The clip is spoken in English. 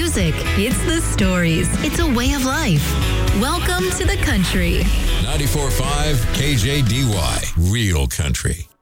music. It's the stories. It's a way of life. Welcome to the country. 94.5 KJDY, Real Country.